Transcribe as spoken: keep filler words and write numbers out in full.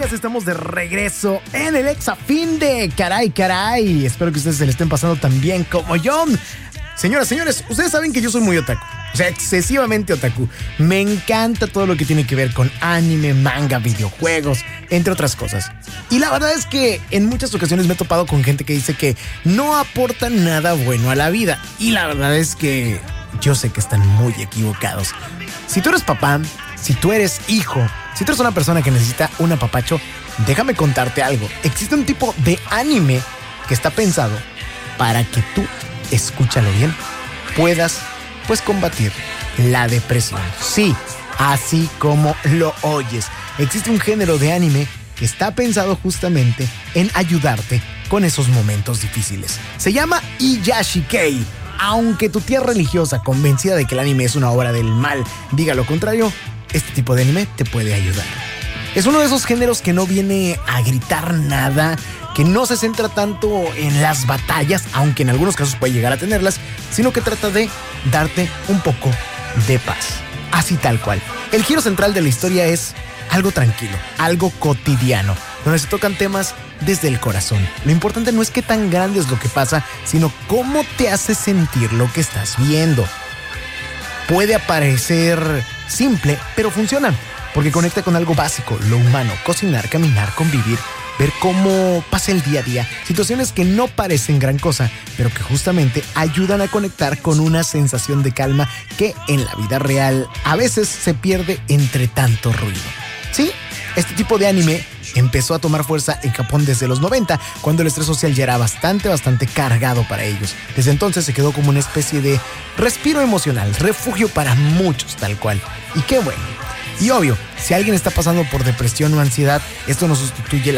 amigas, estamos de regreso en el Exafín de Caray, caray. Espero que ustedes se le estén pasando tan bien como yo. Señoras, señores, ustedes saben que yo soy muy otaku. O sea, excesivamente otaku. Me encanta todo lo que tiene que ver con anime, manga, videojuegos, entre otras cosas. Y la verdad es que en muchas ocasiones me he topado con gente que dice que no aporta nada bueno a la vida. Y la verdad es que yo sé que están muy equivocados. Si tú eres papá, si tú eres hijo, si tú eres una persona que necesita un apapacho, déjame contarte algo. Existe un tipo de anime que está pensado para que tú, escúchalo bien, puedas pues combatir la depresión. Sí, así como lo oyes. Existe un género de anime que está pensado justamente en ayudarte con esos momentos difíciles. Se llama Iyashikei. Aunque tu tía religiosa, convencida de que el anime es una obra del mal, diga lo contrario, este tipo de anime te puede ayudar. Es uno de esos géneros que no viene a gritar nada, que no se centra tanto en las batallas, aunque en algunos casos puede llegar a tenerlas, sino que trata de darte un poco de paz. Así tal cual. El giro central de la historia es algo tranquilo, algo cotidiano, donde se tocan temas desde el corazón. Lo importante no es qué tan grande es lo que pasa, sino cómo te hace sentir lo que estás viendo. Puede parecer simple, pero funciona, porque conecta con algo básico, lo humano: cocinar, caminar, convivir, ver cómo pasa el día a día, situaciones que no parecen gran cosa, pero que justamente ayudan a conectar con una sensación de calma que en la vida real a veces se pierde entre tanto ruido. Sí, este tipo de anime empezó a tomar fuerza en Japón desde los noventa, cuando el estrés social ya era bastante, bastante cargado para ellos. Desde entonces se quedó como una especie de respiro emocional, refugio para muchos tal cual. Y qué bueno. Y obvio, si alguien está pasando por depresión o ansiedad, esto no sustituye la